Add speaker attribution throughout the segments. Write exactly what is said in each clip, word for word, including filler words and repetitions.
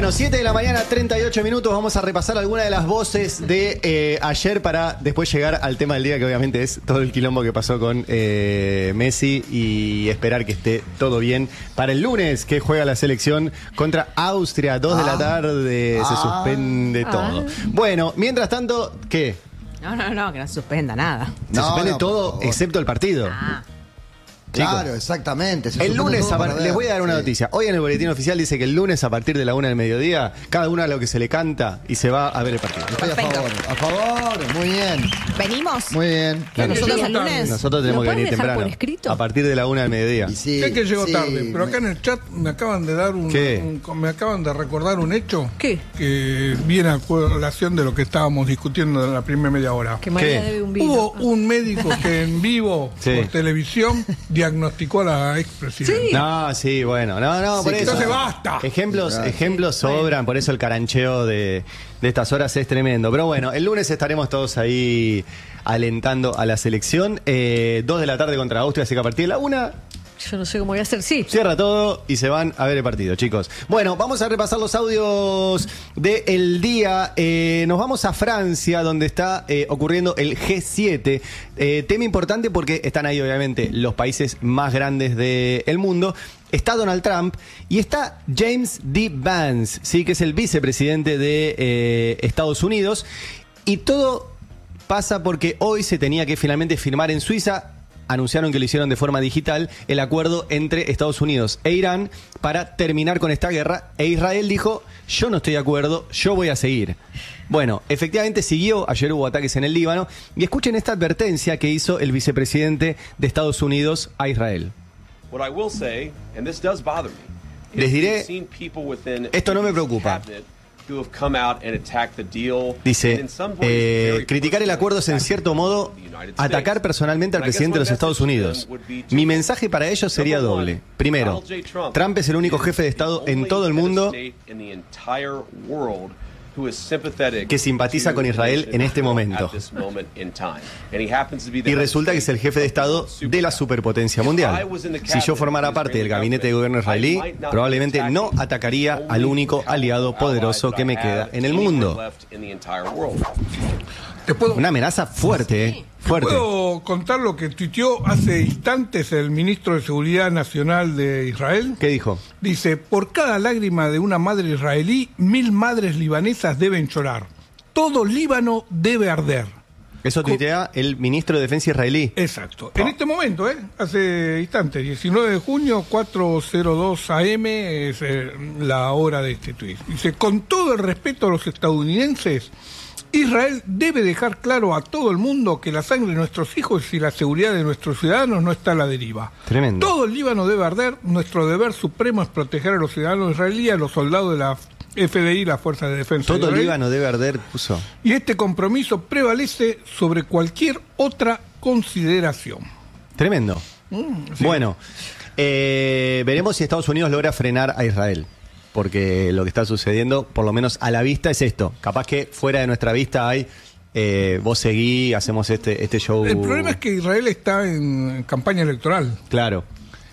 Speaker 1: Bueno, siete de la mañana, treinta y ocho minutos. Vamos a repasar algunas de las voces de eh, ayer para después llegar al tema del día, que obviamente es todo el quilombo que pasó con eh, Messi, y esperar que esté todo bien para el lunes, que juega la selección contra Austria, dos de la tarde. Ah, se suspende ah, todo. Ah. Bueno, mientras tanto, ¿qué?
Speaker 2: No, no, no, que no se suspenda nada.
Speaker 1: Se
Speaker 3: no,
Speaker 1: suspende
Speaker 3: no,
Speaker 1: todo excepto el partido.
Speaker 2: Ah.
Speaker 3: Claro,
Speaker 1: Chicos,
Speaker 3: exactamente. Se
Speaker 1: el lunes, a, les voy a dar una
Speaker 3: sí.
Speaker 1: noticia. Hoy en el boletín oficial dice que el lunes a partir de la una del mediodía, cada uno a lo que se le canta y se va a ver el partido.
Speaker 3: Estoy a favor, a favor, muy bien.
Speaker 2: ¿Venimos?
Speaker 3: Muy bien.
Speaker 2: Claro. ¿Nosotros el lunes?
Speaker 1: Nosotros tenemos que venir temprano.
Speaker 2: Por escrito?
Speaker 1: A partir de la una del mediodía.
Speaker 3: Y sí,
Speaker 4: sé que llegó
Speaker 3: sí,
Speaker 4: tarde, pero acá
Speaker 3: me...
Speaker 4: en el chat me acaban de dar un,
Speaker 1: ¿Qué?
Speaker 4: un- me acaban de recordar un hecho.
Speaker 2: ¿Qué?
Speaker 4: Que viene a relación de lo que estábamos discutiendo en la primera media hora.
Speaker 2: Que María
Speaker 1: ¿Qué?
Speaker 2: debe un vino.
Speaker 4: Hubo un médico que en vivo
Speaker 1: Sí.
Speaker 4: por televisión diagnosticó a la expresidenta.
Speaker 2: Sí.
Speaker 1: No, sí, bueno, no, no,
Speaker 3: Sí,
Speaker 1: por
Speaker 3: que
Speaker 1: eso.
Speaker 4: entonces basta.
Speaker 1: Ejemplos,
Speaker 3: Gracias.
Speaker 1: ejemplos sobran, por eso el carancheo de, de estas horas es tremendo. Pero bueno, el lunes estaremos todos ahí alentando a la selección. Eh, dos de la tarde contra Austria, así que a partir de la una
Speaker 2: Yo no sé cómo voy a hacer, sí.
Speaker 1: cierra todo y se van a ver el partido, chicos. Bueno, vamos a repasar los audios del día. Eh, nos vamos a Francia, donde está eh, ocurriendo el G siete. Eh, tema importante porque están ahí, obviamente, los países más grandes del mundo. Está Donald Trump y está James D. Vance, ¿sí? Que es el vicepresidente de eh, Estados Unidos. Y todo pasa porque hoy se tenía que finalmente firmar en Suiza. Anunciaron que lo hicieron de forma digital, el acuerdo entre Estados Unidos e Irán para terminar con esta guerra. E Israel dijo, yo no estoy de acuerdo, yo voy a seguir. Bueno, efectivamente siguió, ayer hubo ataques en el Líbano. Y escuchen esta advertencia que hizo el vicepresidente de Estados Unidos a Israel.
Speaker 5: What I will say, and this does bother me,
Speaker 1: Les diré,
Speaker 5: we've seen people within
Speaker 1: esto no me
Speaker 5: the
Speaker 1: preocupa.
Speaker 5: cabinet who have come out and attacked the deal,
Speaker 1: Dice,
Speaker 5: and in some ways
Speaker 1: eh,
Speaker 5: very
Speaker 1: criticar el acuerdo es en cierto modo atacar personalmente al presidente de los Estados Unidos. Mi mensaje para ellos sería doble. Primero, Trump es el único jefe de Estado en todo el mundo que simpatiza con Israel en este momento. Y resulta que es el jefe de Estado de la superpotencia mundial. Si yo formara parte del gabinete de gobierno israelí, probablemente no atacaría al único aliado poderoso que me queda en el mundo.
Speaker 4: ¿Te puedo,
Speaker 1: Una amenaza fuerte, ¿eh? Fuerte.
Speaker 4: ¿Puedo contar lo que tuiteó hace instantes el ministro de Seguridad Nacional de Israel?
Speaker 1: ¿Qué dijo?
Speaker 4: Dice, por cada lágrima de una madre israelí, mil madres libanesas deben llorar. Todo Líbano debe arder.
Speaker 1: Eso tuitea el ministro de Defensa israelí.
Speaker 4: Exacto. En este momento, ¿eh? Hace instantes, diecinueve de junio, cuatro cero dos A M es eh, la hora de este tuit. Dice, con todo el respeto a los estadounidenses, Israel debe dejar claro a todo el mundo que la sangre de nuestros hijos y la seguridad de nuestros ciudadanos no está a la deriva.
Speaker 1: Tremendo.
Speaker 4: Todo el Líbano debe arder. Nuestro deber supremo es proteger a los ciudadanos israelíes, a los soldados de la F D I, la Fuerza de Defensa
Speaker 1: Todo
Speaker 4: de
Speaker 1: el
Speaker 4: Israel.
Speaker 1: Líbano debe arder, puso.
Speaker 4: Y este compromiso prevalece sobre cualquier otra consideración.
Speaker 1: Tremendo.
Speaker 4: Mm, sí.
Speaker 1: Bueno, eh, veremos si Estados Unidos logra frenar a Israel. Porque lo que está sucediendo, por lo menos a la vista, es esto. Capaz que fuera de nuestra vista hay, eh, vos seguí, hacemos este, este show.
Speaker 4: El problema es que Israel está en campaña electoral.
Speaker 1: Claro,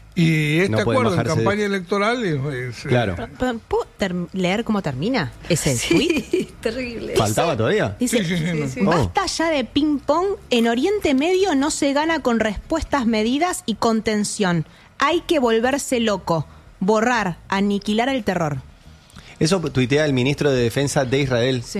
Speaker 4: Y este
Speaker 1: No pueden
Speaker 4: acuerdo en
Speaker 1: bajarse de-
Speaker 4: campaña electoral es... es, eh,
Speaker 1: claro.
Speaker 2: ¿Puedo puedo ter- leer cómo termina ese tweet?
Speaker 6: Sí, terrible.
Speaker 1: ¿Faltaba todavía?
Speaker 2: Dice,
Speaker 4: Sí, sí, sí,
Speaker 6: sí, sí.
Speaker 1: Oh.
Speaker 2: basta ya de ping pong, en Oriente Medio no se gana con respuestas medidas y contención. Hay que volverse loco, borrar, aniquilar el terror.
Speaker 1: Eso tuitea el ministro de Defensa de Israel.
Speaker 2: Sí.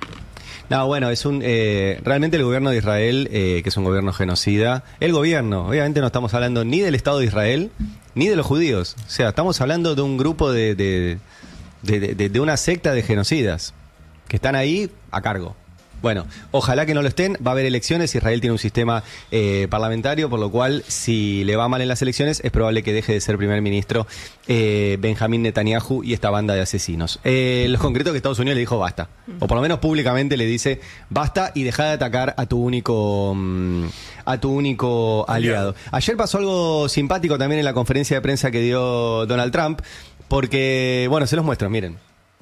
Speaker 1: No, bueno, es un eh, realmente el gobierno de Israel, eh, que es un gobierno genocida, el gobierno, obviamente no estamos hablando ni del Estado de Israel, ni de los judíos. O sea, estamos hablando de un grupo de, de, de, de, de una secta de genocidas que están ahí a cargo. Bueno, ojalá que no lo estén. Va a haber elecciones. Israel tiene un sistema eh, parlamentario, por lo cual, si le va mal en las elecciones, es probable que deje de ser primer ministro eh, Benjamín Netanyahu y esta banda de asesinos. Eh, lo concreto es que Estados Unidos le dijo basta. O por lo menos públicamente le dice basta y deja de atacar a tu único mm, a tu único aliado. Ayer pasó algo simpático también en la conferencia de prensa que dio Donald Trump, porque, bueno, se los muestro, miren.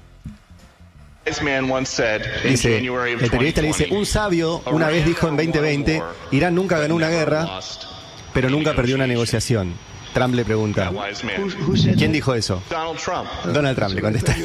Speaker 1: Dice, el periodista le dice, un sabio una vez dijo en veinte veinte, Irán nunca ganó una guerra, pero nunca perdió una negociación. Trump le pregunta. ¿Quién dijo eso?
Speaker 6: Donald Trump.
Speaker 1: Donald Trump le contesta.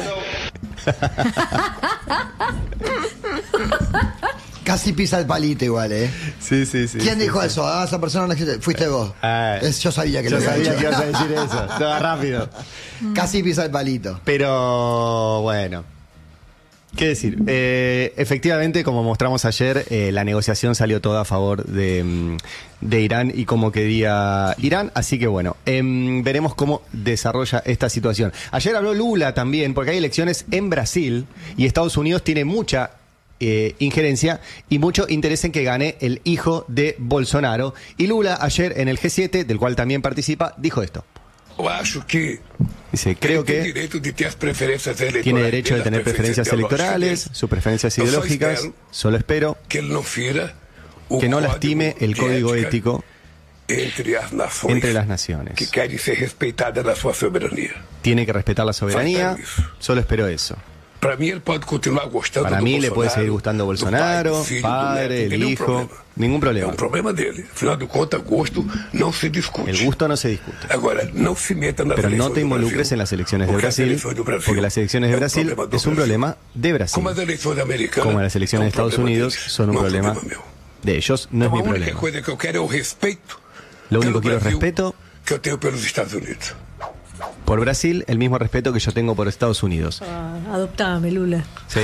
Speaker 3: Casi pisa el palito igual, ¿eh?
Speaker 1: Sí, sí, sí.
Speaker 3: ¿Quién
Speaker 1: sí,
Speaker 3: dijo
Speaker 1: sí.
Speaker 3: eso? Ah, esa persona no existe. Fuiste vos.
Speaker 1: Ah,
Speaker 3: Es- yo sabía que
Speaker 1: Yo
Speaker 3: lo había
Speaker 1: sabía
Speaker 3: dicho.
Speaker 1: que ibas a decir eso. Estaba rápido.
Speaker 3: Casi pisa el palito.
Speaker 1: Pero bueno, ¿qué decir? Eh, efectivamente, como mostramos ayer, eh, la negociación salió toda a favor de, mm, de Irán y como quería Irán. Así que bueno, em, veremos cómo desarrolla esta situación. Ayer habló Lula también, porque hay elecciones en Brasil y Estados Unidos tiene mucha eh, injerencia y mucho interés en que gane el hijo de Bolsonaro. Y Lula ayer en el G siete, del cual también participa, dijo esto.
Speaker 7: Eu acho que
Speaker 1: Dice, creo
Speaker 7: ele tem
Speaker 1: que
Speaker 7: direito de ter as preferências eleitorais.
Speaker 1: tiene derecho de
Speaker 7: Las
Speaker 1: tener preferencias
Speaker 7: ideológicas
Speaker 1: electorales,
Speaker 7: dele.
Speaker 1: sus preferencias
Speaker 7: Eu só
Speaker 1: ideológicas.
Speaker 7: espero
Speaker 1: Solo espero
Speaker 7: que ele não fira o
Speaker 1: que no
Speaker 7: código
Speaker 1: lastime el
Speaker 7: de
Speaker 1: código
Speaker 7: ética
Speaker 1: ético
Speaker 7: entre as nações
Speaker 1: entre las naciones.
Speaker 7: que querem ser respeitadas na sua soberania.
Speaker 1: Tiene que respetar la soberanía.
Speaker 7: Falta eso.
Speaker 1: Solo espero eso.
Speaker 7: Para mí, ele pode continuar gostando
Speaker 1: Para
Speaker 7: do
Speaker 1: mí le
Speaker 7: Bolsonaro,
Speaker 1: puede seguir gustando
Speaker 7: do
Speaker 1: Bolsonaro,
Speaker 7: pai, do filho, do
Speaker 1: padre,
Speaker 7: neto,
Speaker 1: el
Speaker 7: tem nenhum
Speaker 1: hijo.
Speaker 7: problema.
Speaker 1: Ningún
Speaker 7: É
Speaker 1: problema.
Speaker 7: um problema dele. Afinal de contas, gosto não se discute.
Speaker 1: El gusto no se discute.
Speaker 7: Agora, não se meta nas
Speaker 1: Pero no
Speaker 7: eleições
Speaker 1: te
Speaker 7: do
Speaker 1: involucres
Speaker 7: Brasil,
Speaker 1: en las elecciones de
Speaker 7: porque as
Speaker 1: Brasil,
Speaker 7: eleições do Brasil
Speaker 1: porque las elecciones de
Speaker 7: é um
Speaker 1: Brasil
Speaker 7: problema do
Speaker 1: es un
Speaker 7: Brasil.
Speaker 1: problema de Brasil.
Speaker 7: Como as eleições americanas,
Speaker 1: Como las elecciones de
Speaker 7: é um
Speaker 1: Estados
Speaker 7: problema
Speaker 1: Unidos
Speaker 7: deles,
Speaker 1: son un
Speaker 7: não é
Speaker 1: problema
Speaker 7: meu.
Speaker 1: de ellos, no es mi
Speaker 7: Então, a única
Speaker 1: problema.
Speaker 7: coisa que eu quero é o respeito
Speaker 1: Lo único
Speaker 7: pelo
Speaker 1: que quiero es
Speaker 7: Brasil
Speaker 1: respeto
Speaker 7: que eu tenho pelos Estados Unidos.
Speaker 1: por Brasil, el mismo respeto que yo tengo por Estados Unidos.
Speaker 8: Ah, adoptame, Lula.
Speaker 1: Sí.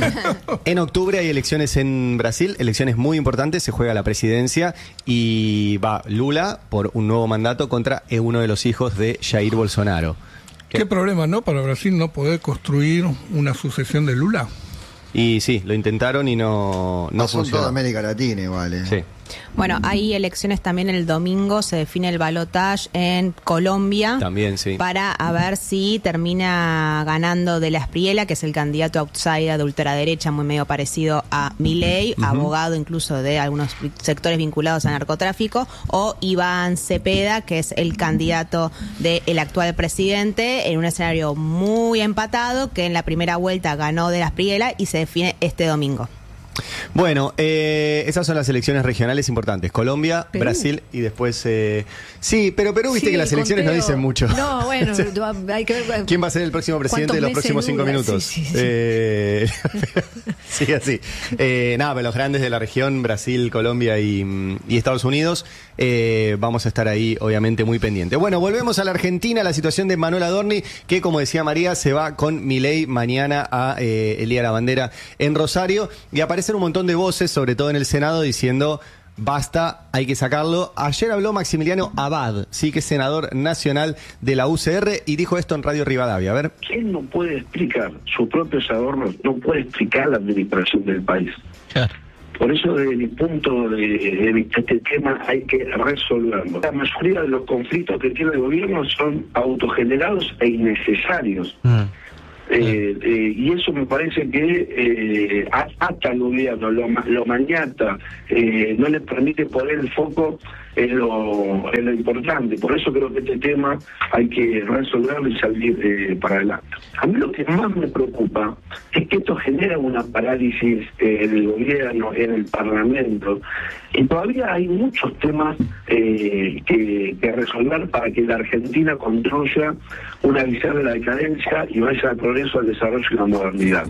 Speaker 1: En octubre hay elecciones en Brasil, elecciones muy importantes, se juega la presidencia y va Lula por un nuevo mandato contra uno de los hijos de Jair Bolsonaro.
Speaker 4: ¿Qué problema, no? Para Brasil no poder construir una sucesión de Lula.
Speaker 1: Y sí, lo intentaron y no, no
Speaker 3: Pasó en toda
Speaker 1: funcionó.
Speaker 3: América Latina igual, ¿eh?
Speaker 1: Sí.
Speaker 2: Bueno, hay elecciones también el domingo, se define el balotaje en Colombia.
Speaker 1: También, sí.
Speaker 2: Para a ver si termina ganando De la Espriella, que es el candidato outsider de ultraderecha, muy medio parecido a Milei,
Speaker 1: Ujú.
Speaker 2: abogado incluso de algunos sectores vinculados al narcotráfico, o Iván Cepeda, que es el candidato del actual presidente, en un escenario muy empatado, que en la primera vuelta ganó De la Espriella y se define este domingo.
Speaker 1: Bueno, eh, esas son las elecciones regionales importantes. Colombia,
Speaker 8: Perú.
Speaker 1: Brasil y después... Eh, sí, pero Perú, viste
Speaker 8: Sí,
Speaker 1: que las elecciones no
Speaker 8: conteo.
Speaker 1: dicen mucho.
Speaker 8: No, bueno, hay que ver.
Speaker 1: ¿Quién va a ser el próximo presidente de los
Speaker 8: ¿Cuántos
Speaker 1: próximos
Speaker 8: meses
Speaker 1: cinco
Speaker 8: dura?
Speaker 1: minutos?
Speaker 8: Sí, sí, sí.
Speaker 1: Eh, sí, así. Eh, nada, pero los grandes de la región, Brasil, Colombia y, mm, y Estados Unidos, eh, vamos a estar ahí, obviamente, muy pendientes. Bueno, volvemos a la Argentina, la situación de Manuel Adorni, que, como decía María, se va con Milei mañana a eh, el Día de la Bandera en Rosario, y aparecen un montón de voces, sobre todo en el Senado, diciendo... Basta, hay que sacarlo. Ayer habló Maximiliano Abad, sí, que es senador nacional de la U C R, y dijo esto en Radio Rivadavia. A ver.
Speaker 9: ¿Quién no puede explicar sus propios adornos? No puede explicar la administración del país. Por eso, desde mi punto de, de vista, este tema hay que resolverlo. La mayoría de los conflictos que tiene el gobierno son autogenerados e innecesarios. Eh, eh, y eso me parece que eh, ata al gobierno, lo, ma- lo maniata, eh, no le permite poner el foco en lo, en lo importante. Por eso creo que este tema hay que resolverlo y salir eh, para adelante. A mí lo que más me preocupa es que esto genera una parálisis eh, en el gobierno, en el Parlamento, y todavía hay muchos temas eh, que, que resolver para que la Argentina construya una visión de la decadencia y vaya al progreso, al desarrollo y la modernidad.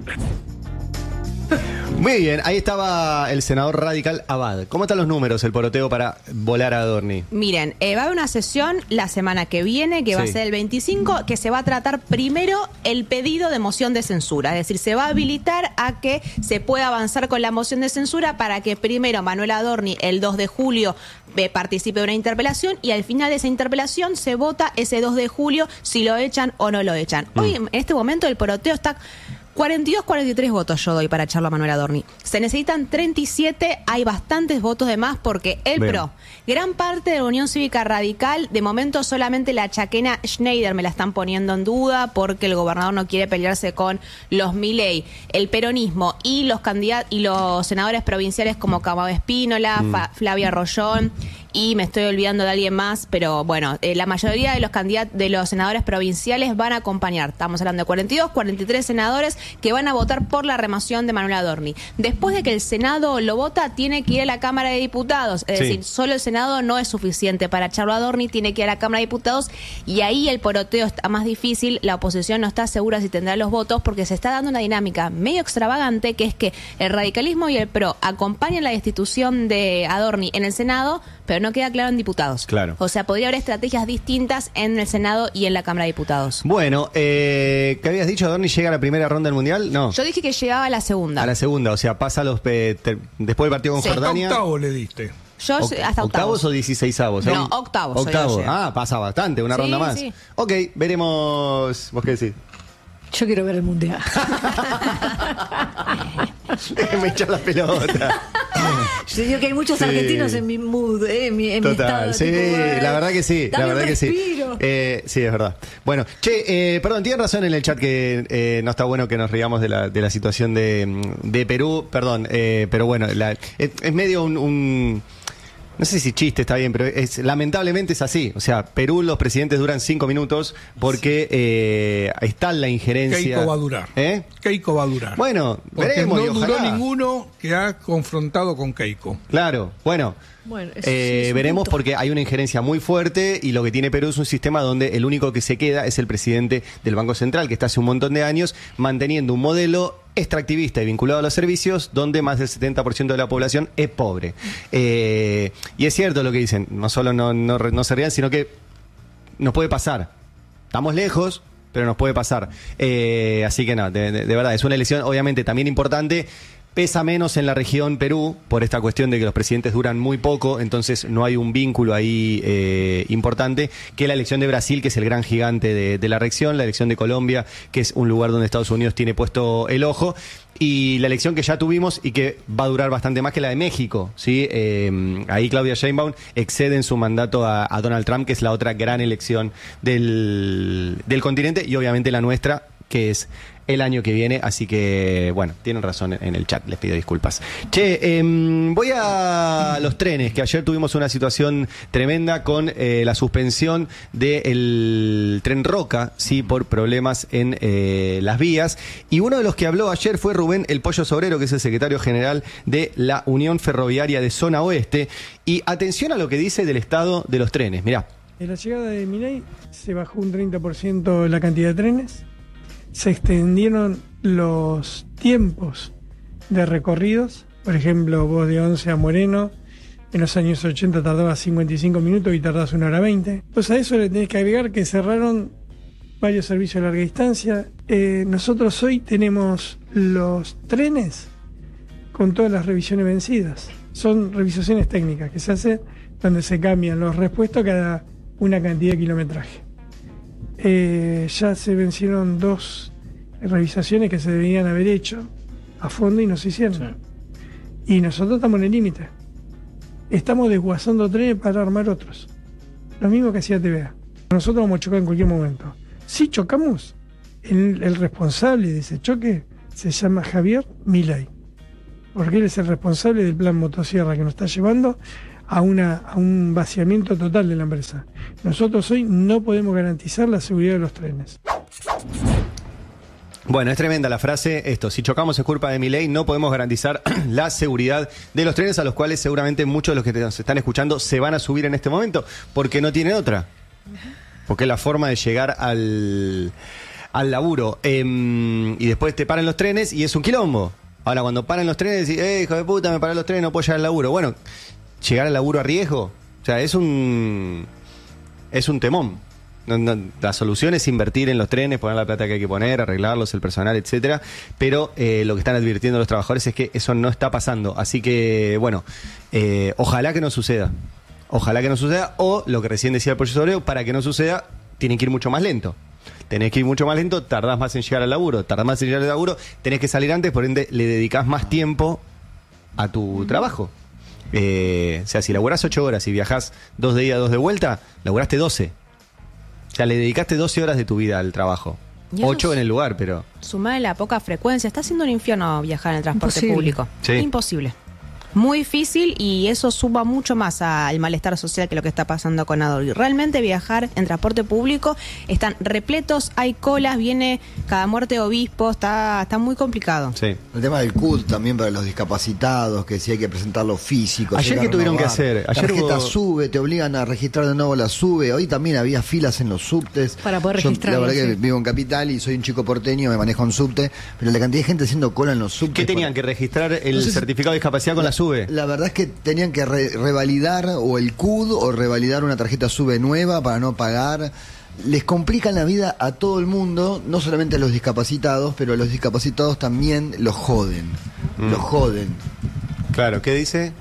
Speaker 1: Muy bien, ahí estaba el senador radical Abad. ¿Cómo están los números, el poroteo para volar a Adorni?
Speaker 2: Miren, eh, va a haber una sesión la semana que viene, que va a
Speaker 1: Sí.
Speaker 2: ser el veinticinco, que se va a tratar primero el pedido de moción de censura. Es decir, se va a habilitar a que se pueda avanzar con la moción de censura para que primero Manuel Adorni, el dos de julio, eh, participe de una interpelación, y al final de esa interpelación se vota ese dos de julio si lo echan o no lo echan.
Speaker 1: Mm.
Speaker 2: Hoy, en este momento, el poroteo está... cuarenta y dos, cuarenta y tres votos yo doy para echarlo a Manuel Adorni. Se necesitan treinta y siete, hay bastantes votos de más porque el
Speaker 1: Bien.
Speaker 2: PRO, gran parte de la Unión Cívica Radical, de momento solamente la chaquena Schneider me la están poniendo en duda porque el gobernador no quiere pelearse con los Milei, el peronismo y los candidatos y los senadores provinciales como Camado Espínola,
Speaker 1: Mm.
Speaker 2: Fa- Flavia Rollón y me estoy olvidando de alguien más, pero bueno, eh, la mayoría de los candidatos, de los senadores provinciales van a acompañar. Estamos hablando de cuarenta y dos, cuarenta y tres senadores que van a votar por la remoción de Manuel Adorni. Después de que el Senado lo vota, tiene que ir a la Cámara de Diputados. Es
Speaker 1: Sí.
Speaker 2: decir, solo el Senado no es suficiente para echarlo a Adorni, tiene que ir a la Cámara de Diputados y ahí el poroteo está más difícil. La oposición no está segura si tendrá los votos porque se está dando una dinámica medio extravagante, que es que el radicalismo y el PRO acompañan la destitución de Adorni en el Senado, pero no queda claro en diputados.
Speaker 1: Claro.
Speaker 2: O sea, podría haber estrategias distintas en el Senado y en la Cámara de Diputados.
Speaker 1: Bueno, eh, ¿qué habías dicho? ¿Adorni llega a la primera ronda del Mundial? No.
Speaker 2: Yo dije que llegaba a la segunda.
Speaker 1: A la segunda, o sea, pasa los eh, ter- después del partido con
Speaker 2: Sí.
Speaker 1: Jordania.
Speaker 4: Octavo le diste.
Speaker 2: Yo
Speaker 1: Oct-
Speaker 2: hasta octavos.
Speaker 1: ¿Octavos o dieciseisavos?
Speaker 2: No,
Speaker 1: Hay-
Speaker 2: octavos, yo
Speaker 1: Octavos.
Speaker 2: digo,
Speaker 1: Ah, pasa bastante, una
Speaker 2: Sí,
Speaker 1: ronda más.
Speaker 2: sí.
Speaker 1: Ok, veremos. ¿Vos qué decís?
Speaker 8: Yo quiero ver el mundial.
Speaker 1: Me echó la pelota.
Speaker 8: Yo digo que hay muchos
Speaker 1: Sí.
Speaker 8: argentinos en mi mood, eh, en mi, en mi
Speaker 1: Total,
Speaker 8: estado.
Speaker 1: sí,
Speaker 8: tipo, eh,
Speaker 1: la verdad que sí, la
Speaker 8: dame un
Speaker 1: verdad que sí.
Speaker 8: respiro.
Speaker 1: Eh, sí, es verdad. Bueno, che, eh, perdón, tienen razón en el chat que eh, no está bueno que nos riamos de la, de la situación de, de Perú, perdón, eh, pero bueno, la- es, es medio un, un- no sé si chiste está bien, pero es lamentablemente es así. O sea, Perú los presidentes duran cinco minutos porque eh, está la injerencia.
Speaker 4: Keiko va a durar.
Speaker 1: ¿Eh?
Speaker 4: Keiko va a durar.
Speaker 1: Bueno,
Speaker 4: Porque
Speaker 1: veremos.
Speaker 4: no
Speaker 1: y
Speaker 4: duró
Speaker 1: ojalá.
Speaker 4: ninguno que ha confrontado con Keiko.
Speaker 1: Claro, bueno.
Speaker 8: Bueno, es-
Speaker 1: Eh,
Speaker 8: es un
Speaker 1: veremos
Speaker 8: punto.
Speaker 1: porque hay una injerencia muy fuerte y lo que tiene Perú es un sistema donde el único que se queda es el presidente del Banco Central, que está hace un montón de años manteniendo un modelo extractivista y vinculado a los servicios donde más del setenta por ciento de la población es pobre. Eh, y es cierto lo que dicen, no solo no, no, re- no se rían, sino que nos puede pasar. Estamos lejos, pero nos puede pasar. Eh, así que no, de, de- de verdad, es una elección obviamente también importante. Pesa menos en la región Perú por esta cuestión de que los presidentes duran muy poco, entonces no hay un vínculo ahí eh, importante, que la elección de Brasil, que es el gran gigante de, de la región, la elección de Colombia, que es un lugar donde Estados Unidos tiene puesto el ojo, y la elección que ya tuvimos y que va a durar bastante más que la de México, ¿sí? Eh, ahí Claudia Sheinbaum excede en su mandato a, a Donald Trump, que es la otra gran elección del, del continente, y obviamente la nuestra, que es el año que viene, así que, bueno, tienen razón en el chat, les pido disculpas. Che, eh, voy a los trenes, que ayer tuvimos una situación tremenda con eh, la suspensión del tren Roca, sí, por problemas en eh, las vías, y uno de los que habló ayer fue Rubén El Pollo Sobrero, que es el secretario general de la Unión Ferroviaria de Zona Oeste, y atención a lo que dice del estado de los trenes, mirá.
Speaker 6: En la llegada de Milei se bajó un treinta por ciento la cantidad de trenes, se extendieron los tiempos de recorridos, por ejemplo, vos de Once a Moreno, en los años ochenta tardabas cincuenta y cinco minutos y tardás una hora veinte. Pues a eso le tenés que agregar que cerraron varios servicios de larga distancia. Eh, nosotros hoy tenemos los trenes con todas las revisiones vencidas. Son revisiones técnicas que se hacen donde se cambian los repuestos cada una cantidad de kilometraje. Eh, ya se vencieron dos revisaciones que se debían haber hecho a fondo y no se hicieron. Sí. Y nosotros estamos en el límite. Estamos desguazando trenes para armar otros. Lo mismo que hacía T V A. Nosotros vamos a chocar en cualquier momento. Si chocamos, el, el responsable de ese choque se llama Javier Milei. Porque él es el responsable del plan motosierra que nos está llevando a, una, a un vaciamiento total de la empresa. Nosotros hoy no podemos garantizar la seguridad de los trenes.
Speaker 1: Bueno, es tremenda la frase, esto, si chocamos es culpa de Milei, no podemos garantizar la seguridad de los trenes a los cuales seguramente muchos de los que nos están escuchando se van a subir en este momento, porque no tienen otra. Porque es la forma de llegar al, al laburo. Eh, y después te paran los trenes y es un quilombo. Ahora, cuando paran los trenes, decís, eh, hijo de puta, me paran los trenes, no puedo llegar al laburo. Bueno, llegar al laburo a riesgo, o sea, es un, es un temón. No, no, la solución es invertir en los trenes, poner la plata que hay que poner, arreglarlos, el personal, etcétera. Pero eh, lo que están advirtiendo los trabajadores es que eso no está pasando. Así que, bueno, eh, ojalá que no suceda. Ojalá que no suceda. O lo que recién decía el Pollo Sobrero, para que no suceda, tienen que ir mucho más lento. Tenés que ir mucho más lento, tardás más en llegar al laburo, tardás más en llegar al laburo, tenés que salir antes, por ende le dedicás más tiempo a tu trabajo. Eh, o sea, si laburás ocho horas y viajás dos de ida, dos de vuelta, laburaste doce. O sea, le dedicaste doce horas de tu vida al trabajo. ocho en el lugar, pero...
Speaker 2: Sumar la poca frecuencia. Está siendo un infierno viajar en el transporte
Speaker 8: Imposible.
Speaker 2: público.
Speaker 1: Sí.
Speaker 2: Imposible. muy difícil y eso suma mucho más al malestar social que lo que está pasando con Adolfo. Realmente viajar en transporte público están repletos, hay colas, viene cada muerte de obispo, está, está muy complicado.
Speaker 1: Sí.
Speaker 3: El tema del C U D también para los discapacitados, que si hay que presentar los físicos.
Speaker 1: Ayer, ¿qué tuvieron que hacer? Ayer
Speaker 3: tarjeta
Speaker 1: hubo-
Speaker 3: SUBE, te obligan a registrar de nuevo la SUBE. Hoy también había filas en los subtes.
Speaker 8: Para poder
Speaker 3: Yo,
Speaker 8: registrarlo,
Speaker 3: La verdad que
Speaker 8: sí.
Speaker 3: vivo en Capital y soy un chico porteño, me manejo en subte, pero la cantidad de gente haciendo cola en los subtes.
Speaker 1: ¿Qué tenían que registrar el
Speaker 3: No sé si-
Speaker 1: certificado de discapacidad con la, SUBE?
Speaker 3: La verdad es que tenían que re- revalidar o el C U D o revalidar una tarjeta SUBE nueva para no pagar. Les complican la vida a todo el mundo, no solamente a los discapacitados, pero a los discapacitados también los joden.
Speaker 1: Mm.
Speaker 3: Los joden.
Speaker 1: Claro, ¿qué dice?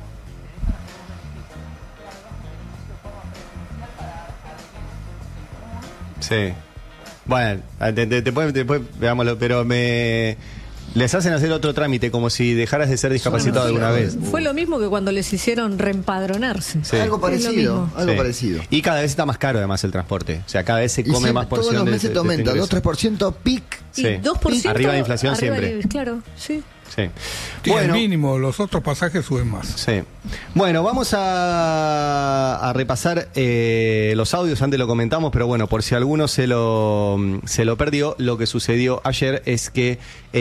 Speaker 1: Sí. Bueno, te- te- después, después veámoslo, pero me... Les hacen hacer otro trámite, como si dejaras de ser discapacitado alguna vez.
Speaker 8: Fue lo mismo que cuando les hicieron reempadronarse.
Speaker 1: Sí.
Speaker 3: Algo
Speaker 8: Es lo
Speaker 3: parecido,
Speaker 8: mismo.
Speaker 3: algo
Speaker 1: Sí.
Speaker 3: parecido.
Speaker 1: Y cada vez está más caro además el transporte. O sea, cada vez se
Speaker 3: Y
Speaker 1: come
Speaker 3: siempre,
Speaker 1: más porción
Speaker 3: todos los
Speaker 1: de-
Speaker 3: meses
Speaker 1: de-
Speaker 3: te
Speaker 1: de
Speaker 3: aumenta,
Speaker 1: este
Speaker 3: dos tres por ciento pic.
Speaker 1: Sí.
Speaker 8: Y dos por ciento
Speaker 1: Arriba de inflación
Speaker 8: arriba
Speaker 1: siempre.
Speaker 8: de- claro, sí.
Speaker 1: Sí.
Speaker 4: Sí,
Speaker 1: Bueno.
Speaker 4: el mínimo, los otros pasajes suben más.
Speaker 1: Sí. Bueno, vamos a, a repasar eh, los audios, antes lo comentamos, pero bueno, por si alguno se lo, se lo perdió, lo que sucedió ayer es que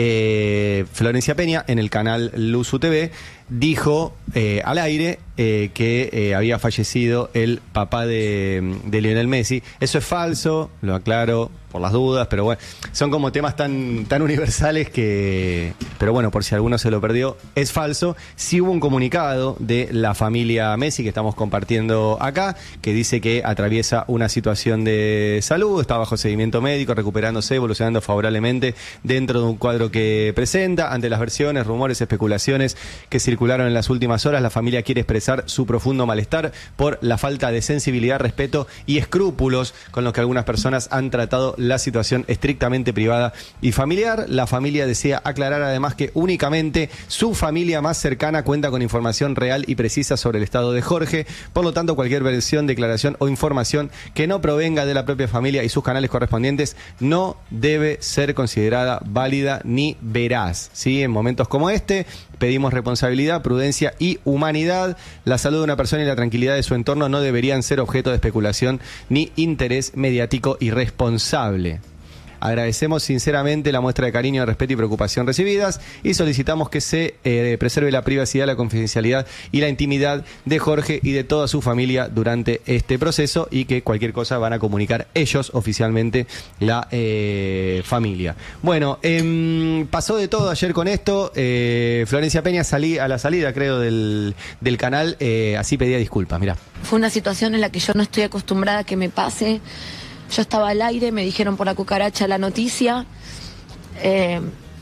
Speaker 1: eh, Florencia Peña, en el canal Luzu T V, dijo eh, al aire eh, que eh, había fallecido el papá de, de Lionel Messi. Eso es falso, lo aclaro por las dudas, pero bueno, son como temas tan, tan universales que... Pero bueno, por si alguno se lo perdió, es falso. Sí hubo un comunicado de la familia Messi que estamos compartiendo acá, que dice que atraviesa una situación de salud, está bajo seguimiento médico, recuperándose, evolucionando favorablemente dentro de un cuadro que presenta. Ante las versiones, rumores, especulaciones que circularon en las últimas horas, la familia quiere expresar su profundo malestar por la falta de sensibilidad, respeto y escrúpulos con los que algunas personas han tratado la situación estrictamente privada y familiar. La familia desea aclarar además que únicamente su familia más cercana cuenta con información real y precisa sobre el estado de Jorge. Por lo tanto, cualquier versión, declaración o información que no provenga de la propia familia y sus canales correspondientes no debe ser considerada válida ni veraz. ¿Sí? En momentos como este, pedimos responsabilidad, prudencia y humanidad. La salud de una persona y la tranquilidad de su entorno no deberían ser objeto de especulación ni interés mediático irresponsable. Agradecemos sinceramente la muestra de cariño, respeto y preocupación recibidas y solicitamos que se eh, preserve la privacidad, la confidencialidad y la intimidad de Jorge y de toda su familia durante este proceso y que cualquier cosa van a comunicar ellos oficialmente, la eh, familia. Bueno, eh, pasó de todo ayer con esto. Eh, Florencia Peña salí a la salida, creo, del, del canal, eh, así pedía disculpas, mirá.
Speaker 10: Fue una situación en la que yo no estoy acostumbrada a que me pase. Yo estaba al aire, me dijeron por la cucaracha la noticia eh,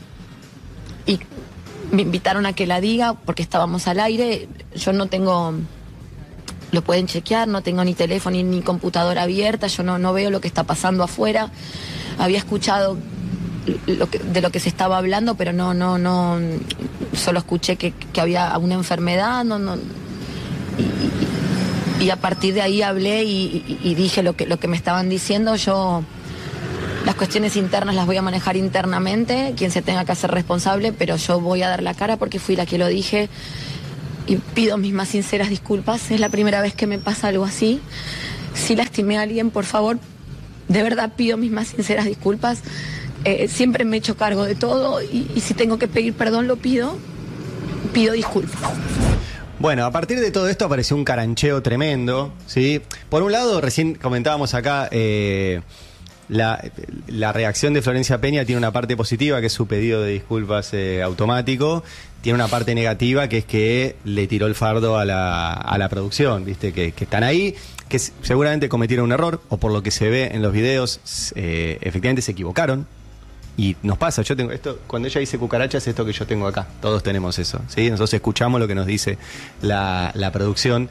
Speaker 10: y me invitaron a que la diga porque estábamos al aire. Yo no tengo, lo pueden chequear, no tengo ni teléfono ni, ni computadora abierta, yo no, no veo lo que está pasando afuera. Había escuchado lo que, de lo que se estaba hablando, pero no, no, no, solo escuché que, que había una enfermedad, no, no. Y, Y a partir de ahí hablé y, y, y dije lo que, lo que me estaban diciendo. Yo las cuestiones internas las voy a manejar internamente, quien se tenga que hacer responsable, pero yo voy a dar la cara porque fui la que lo dije y pido mis más sinceras disculpas. Es la primera vez que me pasa algo así. Si lastimé a alguien, por favor, de verdad pido mis más sinceras disculpas. Eh, siempre me he hecho cargo de todo y, y si tengo que pedir perdón lo pido, pido disculpas.
Speaker 1: Bueno, a partir de todo esto apareció un carancheo tremendo, ¿sí? Por un lado, recién comentábamos acá, eh, la, la reacción de Florencia Peña tiene una parte positiva, que es su pedido de disculpas eh, automático. Tiene una parte negativa, que es que le tiró el fardo a la, a la producción, ¿viste? Que, que están ahí, que seguramente cometieron un error, o por lo que se ve en los videos, eh, efectivamente se equivocaron. Y nos pasa, yo tengo esto, cuando ella dice cucarachas, esto que yo tengo acá, todos tenemos eso, ¿sí? Nosotros escuchamos lo que nos dice la, la producción.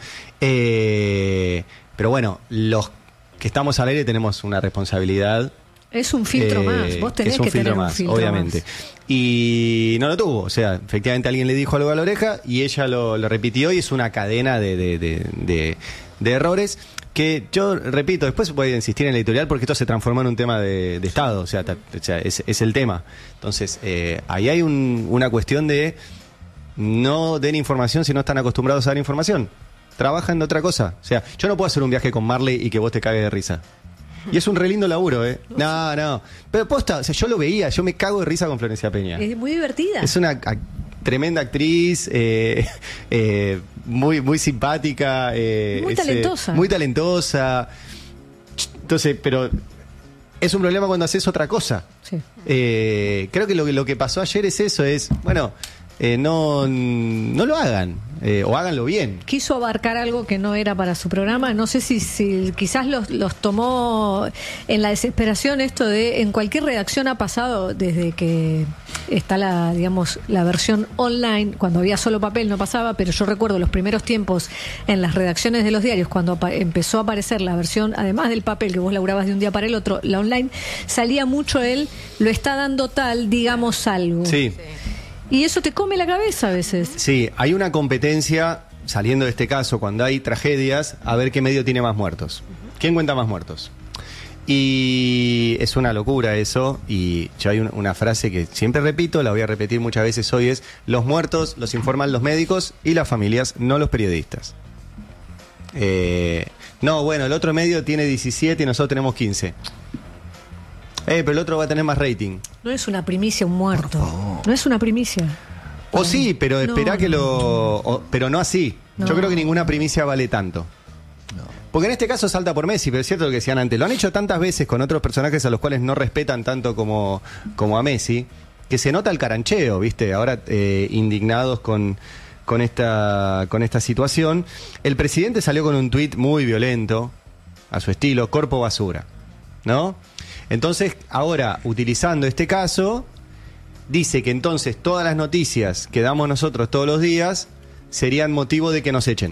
Speaker 1: Eh, pero bueno, los que estamos al aire tenemos una responsabilidad.
Speaker 8: Es un filtro
Speaker 1: eh,
Speaker 8: más, vos tenés
Speaker 1: es un
Speaker 8: que
Speaker 1: filtro
Speaker 8: tener
Speaker 1: más,
Speaker 8: un filtro
Speaker 1: obviamente.
Speaker 8: más.
Speaker 1: Y no lo tuvo, o sea, efectivamente alguien le dijo algo a la oreja y ella lo, lo repitió y es una cadena de, de, de, de, de errores. Que yo repito, después voy a insistir en el editorial porque esto se transformó en un tema de, de Estado, o sea, ta, o sea es, es el tema. Entonces, eh, ahí hay un, una cuestión de no den información si no están acostumbrados a dar información. Trabajan de otra cosa. O sea, yo no puedo hacer un viaje con Marley y que vos te cagues de risa. Y es un re lindo laburo, ¿eh? No, no. Pero posta, o sea, yo lo veía, yo me cago de risa con Florencia Peña.
Speaker 8: Es muy divertida.
Speaker 1: Es una a, tremenda actriz, eh, eh, muy, muy simpática. Eh,
Speaker 8: muy
Speaker 1: es,
Speaker 8: talentosa.
Speaker 1: Eh, muy talentosa. Entonces, pero es un problema cuando haces otra cosa.
Speaker 8: Sí.
Speaker 1: Eh, creo que lo, lo que pasó ayer es eso, es, bueno, eh, no, no lo hagan, eh, o háganlo bien.
Speaker 8: Quiso abarcar algo que no era para su programa, no sé si, si quizás los, los tomó en la desesperación esto de, en cualquier redacción ha pasado desde que está la, digamos, la versión online, cuando había solo papel no pasaba, pero yo recuerdo los primeros tiempos en las redacciones de los diarios, cuando apa- empezó a aparecer la versión, además del papel que vos laburabas de un día para el otro, la online, salía mucho el, lo está dando tal, digamos algo.
Speaker 1: Sí.
Speaker 8: Y eso te come la cabeza a veces.
Speaker 1: Sí, hay una competencia, saliendo de este caso, cuando hay tragedias, a ver qué medio tiene más muertos. ¿Quién cuenta más muertos? Y es una locura eso, y yo hay un- una frase que siempre repito, la voy a repetir muchas veces hoy, es: los muertos los informan los médicos y las familias, no los periodistas. Eh, no, bueno, el otro medio tiene diecisiete y nosotros tenemos quince. Eh, pero el otro va a tener más rating.
Speaker 8: No es una primicia un muerto. No es una primicia.
Speaker 1: O sí, pero esperá
Speaker 8: No,
Speaker 1: que
Speaker 8: no.
Speaker 1: lo... o- pero no así.
Speaker 8: No.
Speaker 1: Yo creo que ninguna primicia vale tanto. Porque en este caso salta por Messi, pero es cierto lo que decían antes. Lo han hecho tantas veces con otros personajes a los cuales no respetan tanto como, como a Messi, que se nota el carancheo, ¿viste? Ahora eh, indignados con, con, esta, con esta situación. El presidente salió con un tuit muy violento, a su estilo, corpo basura, ¿no? Entonces, ahora, utilizando este caso, dice que entonces todas las noticias que damos nosotros todos los días serían motivo de que nos echen.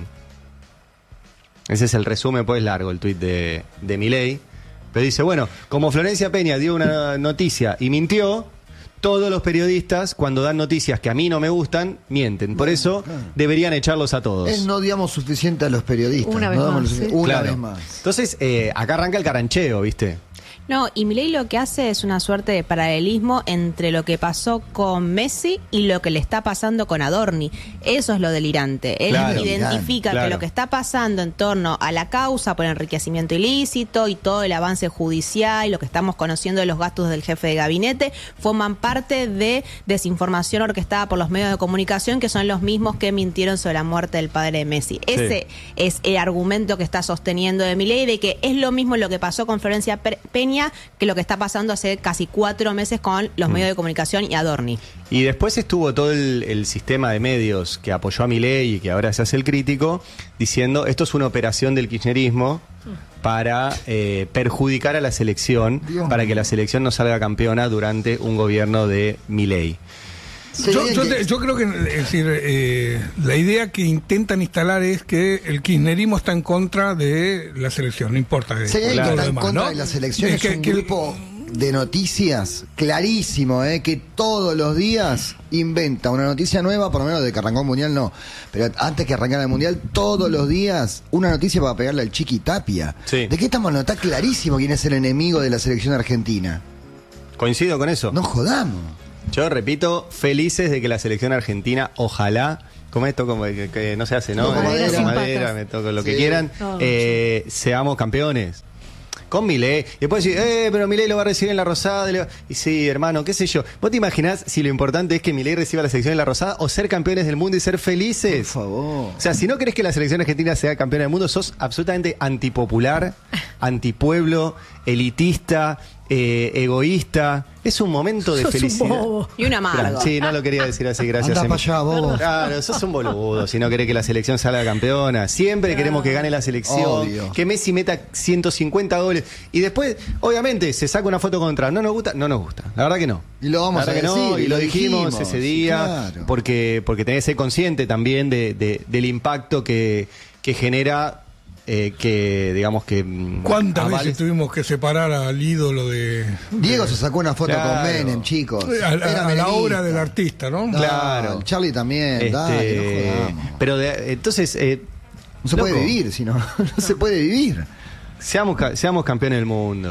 Speaker 1: Ese es el resumen, pues largo, el tuit de, de Milei. Pero dice, bueno, como Florencia Peña dio una noticia y mintió, todos los periodistas, cuando dan noticias que a mí no me gustan, mienten. Por eso deberían echarlos a todos.
Speaker 3: Es no digamos suficiente a los periodistas.
Speaker 8: Una vez
Speaker 3: no damos
Speaker 8: más,
Speaker 3: lo sufic-
Speaker 8: sí.
Speaker 3: Una
Speaker 1: Claro.
Speaker 3: vez más.
Speaker 1: Entonces, eh, acá arranca el carancheo, ¿viste?
Speaker 2: No, y Milei lo que hace es una suerte de paralelismo entre lo que pasó con Messi y lo que le está pasando con Adorni. Eso es lo delirante. Él
Speaker 1: Claro,
Speaker 2: identifica
Speaker 1: claro.
Speaker 2: que lo que está pasando en torno a la causa por enriquecimiento ilícito y todo el avance judicial y lo que estamos conociendo de los gastos del jefe de gabinete forman parte de desinformación orquestada por los medios de comunicación, que son los mismos que mintieron sobre la muerte del padre de Messi. Ese es el argumento que está sosteniendo de Milei, de que es lo mismo lo que pasó con Florencia Pe- Peña que lo que está pasando hace casi cuatro meses con los
Speaker 1: Mm.
Speaker 2: medios de comunicación y Adorni.
Speaker 1: Y después estuvo todo el, el sistema de medios que apoyó a Milei y que ahora se hace el crítico, diciendo esto es una operación del kirchnerismo para eh, perjudicar a la selección,
Speaker 3: Dios
Speaker 1: para
Speaker 3: mío.
Speaker 1: que la selección no salga campeona durante un gobierno de Milei.
Speaker 3: Se
Speaker 4: Yo,
Speaker 3: ve
Speaker 4: yo
Speaker 3: que-
Speaker 4: te- yo creo que es decir, eh, la idea que intentan instalar es que el kirchnerismo está en contra de la selección, no importa de
Speaker 3: Se ve que
Speaker 4: todo lo
Speaker 3: está en
Speaker 4: demás,
Speaker 3: contra
Speaker 4: ¿no?
Speaker 3: de las elecciones.
Speaker 4: Es que-
Speaker 3: Es un
Speaker 4: que el-
Speaker 3: grupo de noticias clarísimo, ¿eh? Que todos los días inventa una noticia nueva, por lo menos de que arrancó el Mundial no, pero antes que arrancara el Mundial, todos los días una noticia para pegarle al Chiqui Tapia.
Speaker 1: Sí.
Speaker 3: ¿De qué estamos hablando? Está clarísimo quién es el enemigo de la selección argentina.
Speaker 1: Coincido con eso.
Speaker 3: No jodamos.
Speaker 1: Yo repito, felices de que la selección argentina, ojalá, como esto, como que, que no se hace, ¿no?
Speaker 3: No, madera
Speaker 1: Eh,
Speaker 3: sin
Speaker 1: madera,
Speaker 8: patas.
Speaker 1: me toco lo que
Speaker 3: Sí.
Speaker 1: quieran,
Speaker 8: No,
Speaker 1: eh, seamos campeones. Con Milei. Y después decir, eh, pero Milei lo va a recibir en la Rosada. le va-". Y sí, hermano, qué sé yo. ¿Vos te imaginás si lo importante es que Milei reciba la selección en la Rosada o ser campeones del mundo y ser
Speaker 3: Por
Speaker 1: felices?
Speaker 3: favor.
Speaker 1: O sea, si no querés que la selección argentina sea campeona del mundo, sos absolutamente antipopular, antipueblo, elitista, eh, egoísta. Es un momento de
Speaker 8: Sos un
Speaker 1: felicidad.
Speaker 8: bobo.
Speaker 2: Y un amargo.
Speaker 1: Sí, no lo quería decir así, gracias.
Speaker 3: Anda
Speaker 1: Emi.
Speaker 3: para allá, vos.
Speaker 1: Claro, sos un boludo si no querés que la selección salga campeona. Siempre queremos que gane la selección,
Speaker 3: Obvio.
Speaker 1: que Messi meta ciento cincuenta goles. Y después, obviamente, se saca una foto contra. ¿No nos gusta? No nos gusta. La verdad que no.
Speaker 3: Y lo vamos
Speaker 1: La verdad
Speaker 3: a
Speaker 1: que no,
Speaker 3: decir,
Speaker 1: y lo dijimos,
Speaker 3: dijimos,
Speaker 1: ese día.
Speaker 3: claro.
Speaker 1: Porque, porque tenés que ser consciente también de, de- del impacto que, que genera eh, que, digamos que. mm,
Speaker 4: ¿Cuántas
Speaker 1: avales-
Speaker 4: veces tuvimos que separar al ídolo de...
Speaker 3: Diego se sacó una foto
Speaker 1: Claro.
Speaker 3: con Menem, chicos.
Speaker 4: a, a-
Speaker 3: Era
Speaker 4: a la
Speaker 3: menemista.
Speaker 4: obra del artista, ¿no?
Speaker 3: No,
Speaker 1: Claro.
Speaker 3: el Charlie también,
Speaker 1: Este,
Speaker 3: dale, no jodamos.
Speaker 1: pero de- entonces. eh,
Speaker 3: No se
Speaker 1: loco,
Speaker 3: puede vivir, si no, no se puede vivir.
Speaker 1: Seamos, ca- seamos campeones del mundo.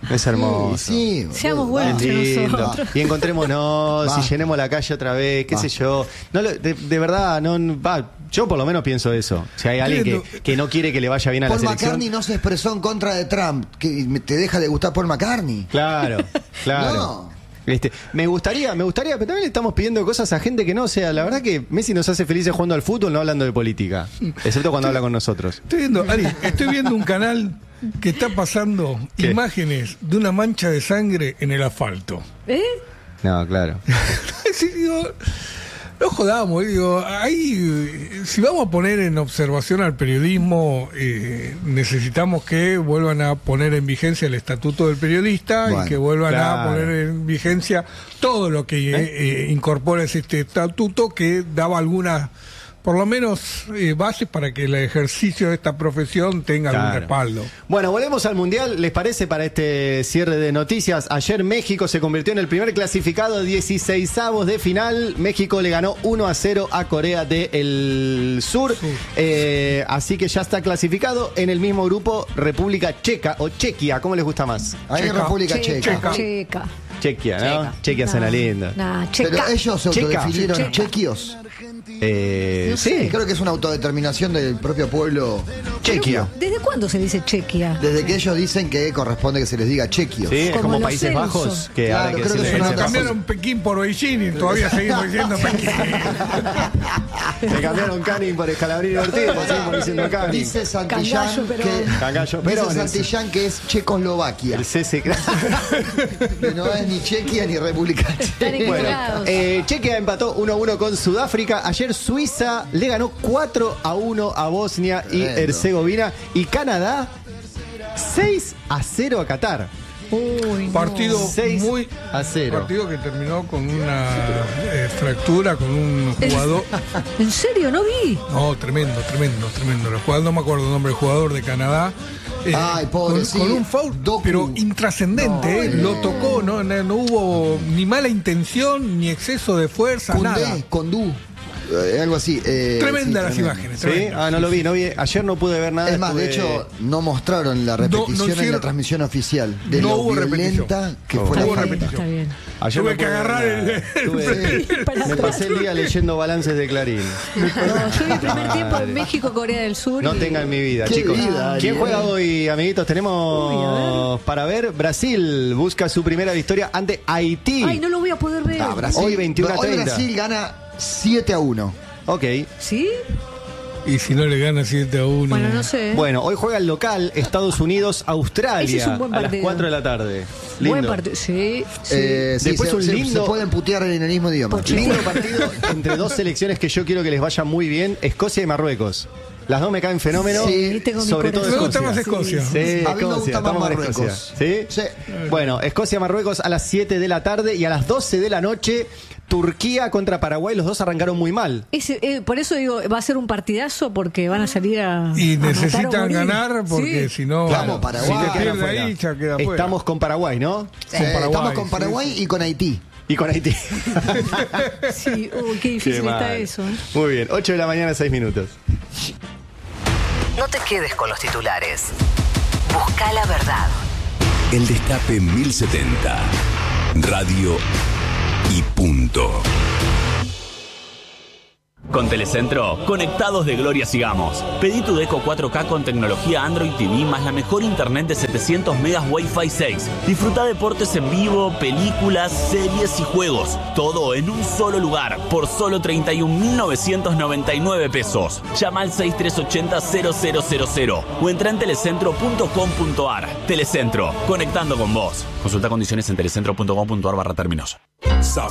Speaker 1: Es hermoso.
Speaker 3: Sí, sí.
Speaker 8: Seamos buenos
Speaker 1: Es lindo.
Speaker 8: nosotros.
Speaker 1: Y encontrémonos
Speaker 3: Va.
Speaker 1: y llenemos la calle otra vez, qué
Speaker 3: Va.
Speaker 1: sé yo. No, lo- de, de verdad, no va. Yo por lo menos pienso eso. Si hay alguien que, que no quiere que le vaya bien a la
Speaker 3: Paul
Speaker 1: selección.
Speaker 3: McCartney no se expresó en contra de Trump. Que te deja de gustar Paul McCartney.
Speaker 1: Claro, claro.
Speaker 3: No.
Speaker 1: Este, me gustaría, me gustaría, pero también le estamos pidiendo cosas a gente que no, o sea, la verdad que Messi nos hace felices jugando al fútbol, no hablando de política, excepto cuando habla con nosotros.
Speaker 4: Estoy viendo, Ari, estoy viendo un canal que está pasando
Speaker 1: ¿Qué?
Speaker 4: imágenes de una mancha de sangre en el asfalto.
Speaker 8: ¿Eh?
Speaker 1: No, claro.
Speaker 4: Sí, digo, no jodamos, digo, ahí, eh, si vamos a poner en observación al periodismo, eh, necesitamos que vuelvan a poner en vigencia el estatuto del periodista
Speaker 3: Bueno,
Speaker 4: y que vuelvan
Speaker 1: claro.
Speaker 4: a poner en vigencia todo lo que eh, eh, incorpora este estatuto que daba algunas, por lo menos, eh, bases para que el ejercicio de esta profesión tenga algún
Speaker 1: Claro.
Speaker 4: respaldo.
Speaker 1: Bueno, volvemos al Mundial, ¿les parece para este cierre de noticias? Ayer México se convirtió en el primer clasificado, dieciseisavos de final. México le ganó uno a cero a Corea del Sur. Eh, así que ya está clasificado. En el mismo grupo, República Checa o Chequia, ¿cómo les gusta más?
Speaker 3: Ahí en
Speaker 4: Checa.
Speaker 3: República Checa.
Speaker 8: Checa. Checa.
Speaker 1: Chequia, ¿no?
Speaker 2: Checa.
Speaker 1: Chequia suena lindo.
Speaker 8: Nah,
Speaker 3: Pero
Speaker 8: checa.
Speaker 3: ellos se
Speaker 1: Checa.
Speaker 3: autodefinieron
Speaker 8: Checa.
Speaker 3: chequios.
Speaker 1: Eh,
Speaker 8: No
Speaker 1: sí,
Speaker 8: sé.
Speaker 3: Creo que es una autodeterminación del propio pueblo chequio.
Speaker 8: ¿Desde cuándo se dice Chequia?
Speaker 3: Desde que ellos dicen que corresponde que se les diga chequios.
Speaker 1: sí, es
Speaker 8: Como
Speaker 1: como
Speaker 8: los
Speaker 1: Países
Speaker 8: censos.
Speaker 1: Bajos, que
Speaker 3: Claro,
Speaker 1: ahora hay que
Speaker 3: creo que
Speaker 1: decirle
Speaker 3: es una
Speaker 1: Países
Speaker 3: otra
Speaker 1: Bajos.
Speaker 4: Cambiaron Pekín por Beijing y todavía seguimos diciendo Pekín.
Speaker 1: Le cambiaron Canning por Escalabrini Ortiz, pues seguimos diciendo Canning.
Speaker 3: Dice Santillán
Speaker 8: Cangallo
Speaker 3: que,
Speaker 8: Perón.
Speaker 1: Cangallo
Speaker 3: dice
Speaker 1: Perón,
Speaker 3: Santillán que es Checoslovaquia.
Speaker 1: El C C.
Speaker 3: Que no es ni Chequia ni República
Speaker 8: Están
Speaker 3: Checa.
Speaker 1: Bueno,
Speaker 8: equivocados.
Speaker 1: eh, Chequia empató uno a uno con Sudáfrica. Ayer Suiza le ganó cuatro a uno a Bosnia y
Speaker 3: Tremendo.
Speaker 1: Herzegovina. Y Canadá seis a cero a Qatar.
Speaker 8: Uy, no.
Speaker 4: Partido
Speaker 1: seis
Speaker 4: muy
Speaker 1: a cero.
Speaker 4: partido que terminó con una eh, fractura con un jugador.
Speaker 8: ¿En serio? No vi.
Speaker 4: No, tremendo, tremendo, tremendo. El jugador, no me acuerdo el nombre del jugador de Canadá. eh,
Speaker 3: Ay, pobre,
Speaker 4: con,
Speaker 3: sí.
Speaker 4: con un foul,
Speaker 3: Doku.
Speaker 4: pero intrascendente,
Speaker 3: No,
Speaker 4: eh,
Speaker 3: eh.
Speaker 4: lo tocó, no, no, no hubo ni mala intención, ni exceso de fuerza, nada.
Speaker 3: Condé, Condú. eh, algo así. eh,
Speaker 4: Tremenda
Speaker 3: sí,
Speaker 4: las
Speaker 3: tremendo.
Speaker 4: imágenes.
Speaker 1: ¿Sí?
Speaker 4: tremenda.
Speaker 1: Ah, no lo vi, no vi. Ayer no pude ver nada.
Speaker 3: Es más, de
Speaker 1: estuve-
Speaker 3: hecho, no mostraron la repetición
Speaker 4: no
Speaker 3: en
Speaker 4: hicieron-
Speaker 3: la transmisión oficial de
Speaker 4: No
Speaker 3: lo
Speaker 4: hubo
Speaker 3: violenta
Speaker 4: repetición.
Speaker 3: que
Speaker 1: No
Speaker 3: fue la
Speaker 4: hubo
Speaker 3: falta.
Speaker 4: repetición.
Speaker 8: Está bien.
Speaker 1: Ayer
Speaker 4: Tuve
Speaker 1: no
Speaker 4: que
Speaker 1: pude ver
Speaker 4: agarrar
Speaker 1: nada.
Speaker 4: el-
Speaker 1: Tuve-
Speaker 8: Para
Speaker 1: Me
Speaker 8: atrás.
Speaker 1: pasé el día leyendo balances de Clarín.
Speaker 8: No, yo vi el primer tiempo en México, Corea del Sur.
Speaker 1: No
Speaker 8: y-
Speaker 1: tengan mi vida,
Speaker 3: Qué
Speaker 1: chicos.
Speaker 3: vida,
Speaker 1: ¿Quién
Speaker 3: Ariel.
Speaker 1: juega hoy, amiguitos? Tenemos
Speaker 8: Uy, a
Speaker 1: para ver. Brasil busca su primera victoria ante Haití.
Speaker 8: Ay, no lo voy a poder ver.
Speaker 3: Ah, Brasil,
Speaker 1: Hoy veintiuno a
Speaker 3: hoy
Speaker 1: treinta.
Speaker 3: Brasil gana siete a uno.
Speaker 1: Ok.
Speaker 8: ¿Sí?
Speaker 4: Y si no le gana siete a uno.
Speaker 8: Bueno, no sé.
Speaker 1: Bueno, hoy juega el local Estados Unidos, Australia.
Speaker 8: Ese es un buen
Speaker 1: a las
Speaker 8: partido.
Speaker 1: cuatro de la tarde.
Speaker 8: Buen
Speaker 1: Lindo.
Speaker 8: partido. Sí, sí.
Speaker 3: Eh, sí,
Speaker 1: Después
Speaker 3: se,
Speaker 1: un
Speaker 3: se-
Speaker 1: lindo-
Speaker 3: se pueden putear en el mismo idioma.
Speaker 8: Pochi-
Speaker 1: Lindo partido entre dos selecciones que yo quiero que les vaya muy bien, Escocia y Marruecos. Las dos me caen fenómeno,
Speaker 3: Sí,
Speaker 8: tengo mi
Speaker 1: sobre todo
Speaker 8: corazón.
Speaker 4: Me gusta
Speaker 1: Escocia.
Speaker 4: más Escocia.
Speaker 1: Sí,
Speaker 3: A mí me
Speaker 1: Escocia,
Speaker 3: gusta más
Speaker 1: estamos con
Speaker 3: Marruecos.
Speaker 1: Escocia. ¿Sí?
Speaker 3: Sí.
Speaker 1: Bueno, Escocia-Marruecos a las siete de la tarde y a las doce de la noche, Turquía contra Paraguay. Los dos arrancaron muy mal.
Speaker 8: Ese, eh, por eso digo, va a ser un partidazo porque van a salir a.
Speaker 4: Y
Speaker 8: a matar o
Speaker 4: necesitan
Speaker 8: morir.
Speaker 4: ganar porque
Speaker 8: Sí.
Speaker 4: si no.
Speaker 3: Vamos, Paraguay.
Speaker 4: Si te
Speaker 3: Quedan
Speaker 4: pierde
Speaker 1: afuera.
Speaker 4: ahí, ya queda fuera.
Speaker 1: Estamos con Paraguay, ¿no?
Speaker 3: Sí,
Speaker 4: Con Paraguay,
Speaker 3: estamos con
Speaker 4: sí,
Speaker 3: Paraguay y con Haití.
Speaker 1: Y con Haití.
Speaker 8: Sí, uy, qué difícil
Speaker 1: Qué
Speaker 8: está
Speaker 1: mal.
Speaker 8: eso. ¿eh?
Speaker 1: Muy bien, ocho de la mañana, seis minutos.
Speaker 11: No te quedes con los titulares. Busca la verdad.
Speaker 12: El Destape mil setenta. Radio y punto.
Speaker 13: Con Telecentro, conectados de gloria sigamos. Pedí tu Deco cuatro K con tecnología Android T V más la mejor internet de setecientos megas Wi-Fi seis. Disfruta deportes en vivo, películas, series y juegos. Todo en un solo lugar, por solo treinta y un mil novecientos noventa y nueve pesos. Llama al seis tres ocho cero cero cero cero cero o entra en telecentro punto com punto ar. Telecentro, conectando con vos. Consulta condiciones en telecentro punto com punto ar barra términos.
Speaker 12: Zafar